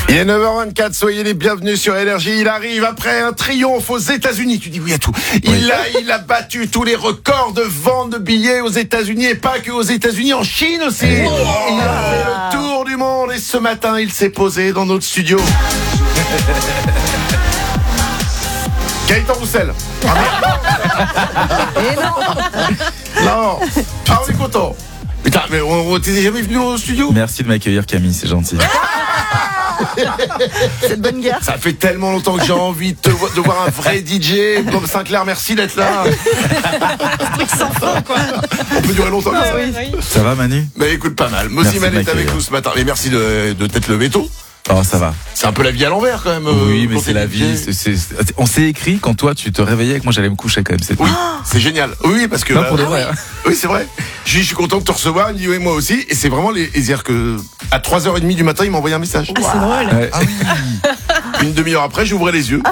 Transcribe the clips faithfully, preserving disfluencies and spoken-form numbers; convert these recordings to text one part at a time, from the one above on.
Il est neuf heures vingt-quatre, soyez les bienvenus sur Énergie. Il arrive après un triomphe aux États-Unis. Tu dis oui à tout. Il, oui. a, il a battu tous les records de vente de billets aux États-Unis et pas que aux États-Unis, en Chine aussi. Oh. Il a fait le tour du monde et ce matin, il s'est posé dans notre studio. Gaëtan Roussel. Et non. Non. Ah, on est content. Putain, mais on, on t'es jamais venu au studio? Merci de m'accueillir, Camille, c'est gentil. C'est de bonne guerre. Ça fait tellement longtemps que j'ai envie de, te vo- de voir un vrai D J. Bob Sinclair, merci d'être là. Truc sans fin, quoi. On peut durer longtemps comme ça. Oui. Ça va, Manu? Mais écoute, pas mal. Moziman est avec nous ce matin. Et merci de, de t'être levé tôt. Oh, ça va. C'est un peu la vie à l'envers quand même. Oui, euh, mais c'est la vie. C'est, c'est, c'est... On s'est écrit quand toi tu te réveillais et que moi j'allais me coucher quand même. C'est... Oui, c'est génial. Oui, parce que. Non, là, pour de vrai. oui, oui, c'est vrai. Je, je suis content de te recevoir. Il dit oui, moi aussi. Et c'est vraiment les. C'est-à-dire que à trois heures trente du matin, il m'a envoyé un message. Ah, c'est drôle. Ouais. Ah oui. Une demi-heure après, j'ouvrais les yeux.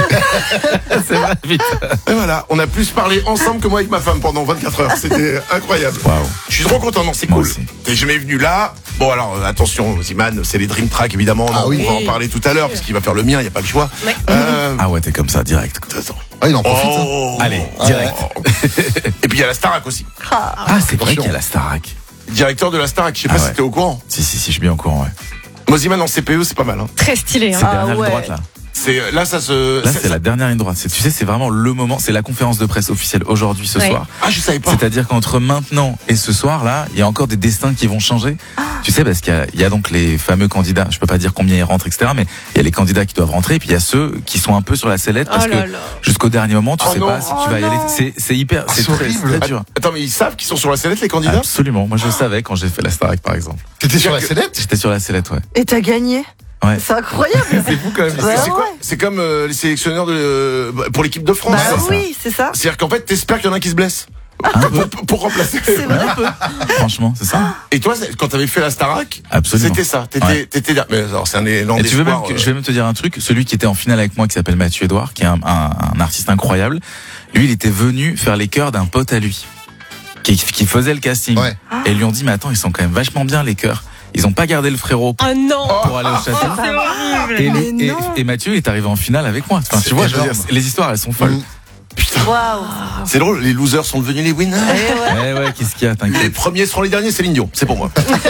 C'est vrai, vite. Et voilà, on a plus parlé ensemble que moi avec ma femme pendant vingt-quatre heures. C'était incroyable. Waouh. Je suis trop content, non, c'est Moi cool. aussi. T'es jamais venu là. Bon, alors, euh, attention, Ziman, c'est les Dream Track, évidemment. Ah on oui. va en parler tout à l'heure, parce qu'il va faire le mien, il n'y a pas le choix. Ouais. Euh, Ah ouais, t'es comme ça, direct. attends. Ah, il en profite. hein. Oh. Allez, direct. Oh. Et puis il y a la Starac aussi. Ah, c'est vrai Attention. qu'il y a la Starac. Directeur de la Starac, je sais pas Ah si ouais. t'es au courant. Si, si, si, je suis bien au courant, ouais. Moziman en C P E, c'est pas mal. Hein. Très stylé. C'est Hein. la dernière ouais. ligne droite, là. C'est, là, ça se. Là, ça- c'est la dernière ligne droite. C'est, tu sais, c'est vraiment le moment. C'est la conférence de presse officielle aujourd'hui, ce Ouais. soir. Ah, je savais pas. C'est-à-dire qu'entre maintenant et ce soir-là, il y a encore des destins qui vont changer. Ah. Tu sais, parce qu'il y a, il y a donc les fameux candidats. Je peux pas dire combien ils rentrent, et cetera. Mais il y a les candidats qui doivent rentrer, et puis il y a ceux qui sont un peu sur la sellette parce Oh là que là. jusqu'au dernier moment, tu Oh sais non. pas si Oh tu vas y non. aller. C'est, c'est hyper, Ah, c'est c'est très, horrible. c'est très dur. Attends, mais ils savent qu'ils sont sur la sellette, les candidats? Absolument. Moi, je le savais quand j'ai fait la Starac, par exemple. T'étais sur la C'est-à-dire sellette? J'étais sur la sellette, ouais. Et t'as gagné. Ouais. C'est incroyable. C'est fou quand même. Ouais. C'est quoi? C'est comme euh, les sélectionneurs de, euh, pour l'équipe de France. Bah c'est ça. oui, c'est ça. C'est-à-dire qu'en fait, t'espères qu'il y en a un qui se blesse. Un peu. Pour, pour remplacer. C'est vrai. Franchement, c'est ça. Et toi, c'est- quand t'avais fait la Starac, Absolument. c'était ça. T'étais, Ouais. t'étais là. Mais alors, c'est un élan Et tu veux même d'espoir. que, je vais même te dire un truc. Celui qui était en finale avec moi, qui s'appelle Mathieu Edouard, qui est un, un, un artiste incroyable. Lui, il était venu faire les chœurs d'un pote à lui, qui, qui faisait le casting. Ouais. Et ils lui ont dit, mais attends, ils sont quand même vachement bien les chœurs. Ils ont pas gardé le frérot pour, Oh non. pour aller au château. C'est horrible. Et, Mais et, non. et Mathieu est arrivé en finale avec moi. Enfin, C'est tu vois, je veux énorme. dire, les histoires, elles sont folles. Mmh. Putain. Waouh. C'est drôle, les losers sont devenus les winners. Eh ouais. Eh ouais, qu'est-ce qu'il y a, Les t'inquiète. premiers seront les derniers, c'est Dion, c'est pour moi.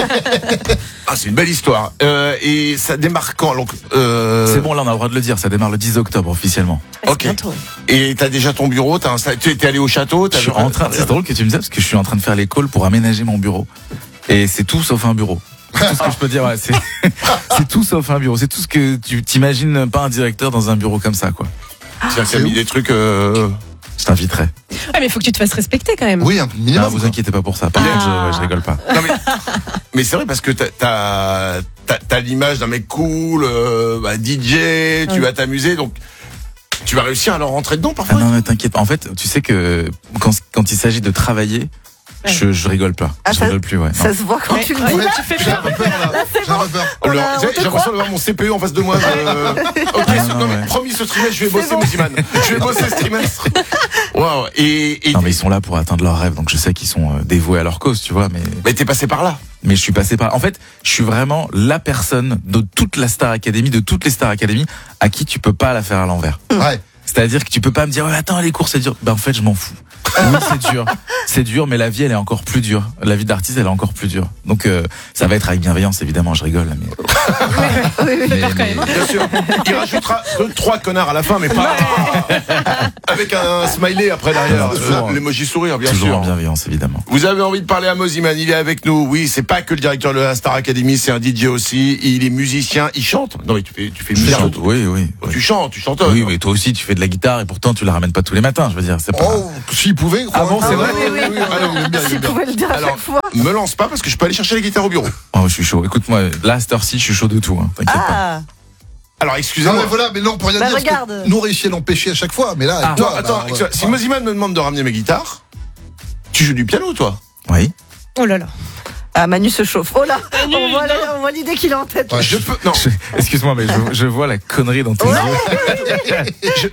Ah, c'est une belle histoire. Euh, et ça démarre quand donc, euh... C'est bon, là, on a le droit de le dire. Ça démarre le dix octobre officiellement. C'est Ok. bientôt. Et t'as déjà ton bureau, t'as installé... tu es allé au château, t'as Je suis en train, c'est drôle que tu me dises parce que je suis en train de faire les calls pour aménager mon bureau. Et c'est tout sauf un bureau. C'est tout ce que je peux dire, ouais, c'est, c'est tout sauf un bureau. C'est tout ce que tu t'imagines pas un directeur dans un bureau comme ça, quoi. C'est-à-dire que t'as mis des trucs. Euh... Je t'inviterai. Ouais, mais il faut que tu te fasses respecter quand même. Oui, un minimum. Non, vous quoi. inquiétez pas pour ça. Par Ah. contre, je, ouais, je rigole pas. Non mais, mais c'est vrai parce que t'as, t'as, t'as, t'as l'image d'un mec cool, euh, bah, D J, tu Ouais. vas t'amuser, donc tu vas réussir à leur rentrer dedans Ah parfois. non, mais t'inquiète pas. En fait, tu sais que quand, quand il s'agit de travailler, Ouais. je, je rigole pas. Ah, je ça- rigole plus, ouais. Ça Non. se voit quand Ouais, tu le ouais. dis. Ouais, Tu fais j'ai un peur. peu peur là. J'ai un peu peur. On Alors, a- j'ai on te j'ai l'impression croit. d'avoir mon C P E en face de moi. Euh... Ok, Ah, ce- non, non, mais ouais. promis ce trimestre, je vais bosser, bon. Moziman. Je vais bosser ce trimestre. Waouh. Et, et Non, mais ils sont là pour atteindre leurs rêves, donc je sais qu'ils sont euh, dévoués à leur cause, tu vois, mais. mais t'es passé par là. Mais je suis passé par. En fait, je suis vraiment la personne de toute la Star Academy, de toutes les Star Academy, à qui tu peux pas la faire à l'envers. Ouais. C'est-à-dire que tu peux pas me dire, ouais, attends, les cours c'est dur. Ben en fait, je m'en fous. Oui, c'est dur, c'est dur, mais la vie elle est encore plus dure. La vie d'artiste elle est encore plus dure. Donc euh, ça va être avec bienveillance évidemment. Je rigole, mais. Oui, oui, mais- peur quand mais- même. Bien sûr. Il rajoutera deux, trois connards à la fin, mais pas avec un smiley après derrière. Toujours. Euh, L'emoji sourire, bien Toujours sûr. en bienveillance évidemment. Vous avez envie de parler à Moziman, il est avec nous. Oui, c'est pas que le directeur de la Star Academy, c'est un D J aussi. Il est musicien, il chante. Non mais tu fais, tu fais Je musique. chante, oui, oui. oui. Tu chantes, tu chantonnes. Oui, mais toi aussi tu fais de la guitare et pourtant tu la ramènes pas tous les matins. Je veux dire, c'est pas. Oh, s'il pouvait. Ah bon, c'est vrai oui, oui, oui. Ah non, il aime bien, il S'il aime bien. pouvait le dire à Alors, chaque fois. me lance pas parce que je peux aller chercher la guitare au bureau. Oh, je suis chaud. Écoute-moi, là, à cette heure-ci, je suis chaud de tout. Hein. T'inquiète pas. Ah. Alors Non, excusez-moi. mais voilà, mais non, on peut rien Bah, dire. parce que regarde. Nous, on réussit à l'empêcher à chaque fois, mais là, avec Ah. toi. Non, attends, bah, excuse- ouais. si Moziman me demande de ramener ma guitare, tu joues du piano toi? Oui. Oh là là. Ah, Manu se chauffe. Oh là, on voit, la- on voit l'idée qu'il a en tête. Ouais. Je peux. Non. Je- Excuse-moi, mais je, je vois la connerie dans tes Ouais. yeux.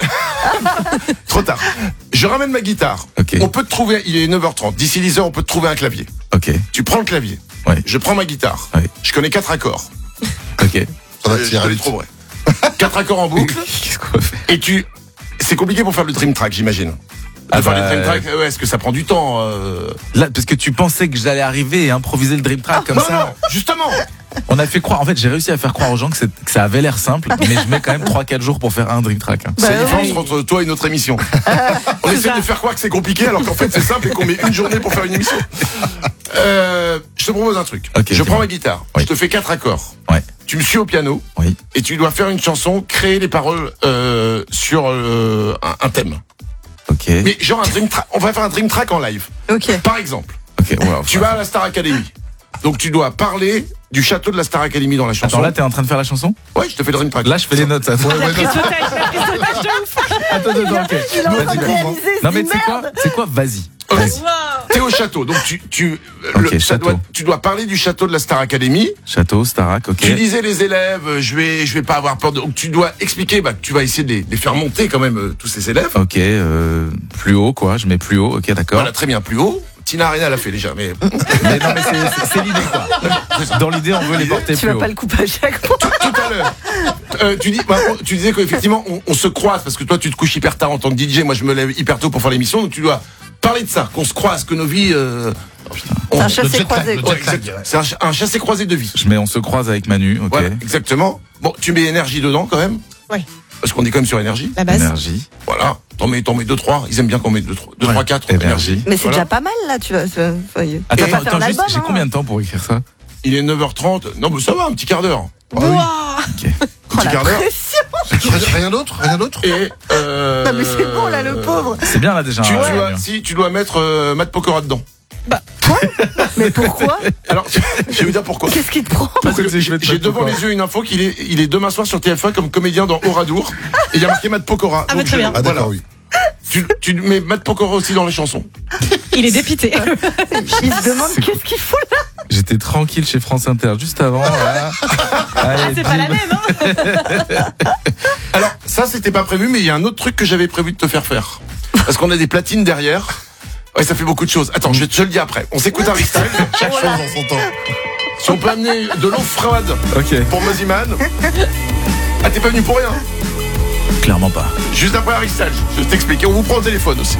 Trop tard. Je ramène ma guitare. Ok. On peut te trouver, il est neuf heures trente. D'ici dix heures, on peut te trouver un clavier. Ok. Tu prends le clavier. Ouais. Je prends ma guitare. Ouais. Je connais quatre accords. Ok. Ça va Euh, je tirer te les vite. trouverai. Quatre accords en boucle. Qu'est-ce qu'on va faire? Et tu, c'est compliqué pour faire le dream track, j'imagine. De Ah faire bah, les dream track, ouais, est-ce que ça prend du temps euh... Là, parce que tu pensais que j'allais arriver et improviser le dream track comme Non, ça. non, justement. On a fait croire, en fait, j'ai réussi à faire croire aux gens que, c'est- que ça avait l'air simple, mais je mets quand même trois quatre jours pour faire un dream track. hein. C'est la Bah différence oui. entre toi et notre émission. On essaie de faire croire que c'est compliqué alors qu'en fait c'est simple et qu'on met une journée pour faire une émission. Euh, je te propose un truc. Ok, je dis-moi. prends ma guitare. Oui. Je te fais quatre accords. Ouais. Tu me suis au piano Oui. et tu dois faire une chanson, créer les paroles euh, sur euh, un, un thème. Ok. Mais genre un dream track. On va faire un dream track en live. Ok. Par exemple, Ok. Ouais, enfin. tu vas à la Star Academy. Donc tu dois parler du château de la Star Academy dans la chanson. Attends, là, t'es en train de faire la chanson? Ouais, je te fais le dream track. Là, je fais les notes, ça. Ouais, ouais, La prise d'otage, la prise d'otage de ouf. Attends, attends, ok. Il est en train Vas-y, de vas-y. réaliser, Non, il mais se tu sais dit, quoi? merde. C'est quoi? Vas-y. Ok. Vas-y. T'es au château, donc tu tu Ok, ça château. doit- tu dois parler du château de la Star Academy. Château, Starac, ok. Tu disais les élèves, euh, je vais je vais pas avoir peur de. Donc tu dois expliquer, bah tu vas essayer de les, de les faire monter quand même euh, tous ces élèves. Ok, euh, plus haut, quoi. Je mets plus haut, ok, d'accord. Voilà, très bien, plus haut. Tina Arena l'a fait déjà, mais Mais non, mais c'est- c'est c'est l'idée, quoi. Dans l'idée, on veut les porter Tu plus vas haut. pas le couper à chaque fois. tout à l'heure. Euh, tu dis, bah, on- tu disais qu'effectivement on, on se croise parce que toi tu te couches hyper tard en tant que D J, moi je me lève hyper tôt pour faire l'émission, donc tu dois parler de ça, qu'on se croise, que nos vies. Euh, on- C'est un Le chassé jet croisé. lag, Ouais, le jet lag. exact. C'est un, ch- un chassé croisé de vie. Je mets, on se croise avec Manu, ok. Voilà, exactement. Bon, tu mets énergie dedans quand même. Ouais. Parce qu'on est quand même sur énergie. La base. Énergie, Voilà. T'en mets, t'en mets deux, trois. Ils aiment bien qu'on mette deux, trois, deux, Ouais. trois, quatre. Énergie. Mais c'est Voilà. déjà pas mal là, tu vas. tu vas- faut- Attends, tu vas attends, faire un attends, juste, album. j'ai hein. combien de temps pour écrire ça? Il est neuf heures trente. Non, mais ça va, un petit quart d'heure. Ah oui. Ouah. Ok. Un Oh, petit la quart d'heure. pression. Rien d'autre? Rien d'autre? Et, euh, Non mais c'est bon là, le pauvre. C'est bien, là, déjà. Tu, hein, tu dois, Manu. si, tu dois mettre euh, Matt Pokora dedans. Mais pourquoi? Alors, je vais vous dire pourquoi. Qu'est-ce qui te prend? Parce que que je vais te j'ai mettre devant Pokora. les yeux une info qu'il est, il est demain soir sur T F un comme comédien dans Oradour. Et il y a marqué Matt Pokora. Ah bah, Donc, très je- bien. Ah voilà. d'accord, oui. Tu, tu mets Matt Pokora aussi dans les chansons. Il est dépité. Il se demande C'est qu'est-ce qu'il fout là. J'étais tranquille chez France Inter juste avant. Voilà. Ah, Allez, c'est pas la bim. même, hein. Alors, ça, c'était pas prévu, mais il y a un autre truc que j'avais prévu de te faire faire. Parce qu'on a des platines derrière. Ouais, ça fait beaucoup de choses. Attends, je te le dis après. On s'écoute un freestyle. Chaque chose en son temps. Si on peut amener de l'eau froide Ok, pour Moziman. Ah, t'es pas venu pour rien. clairement pas. Juste après un freestyle, je t'explique. Et on vous prend au téléphone aussi.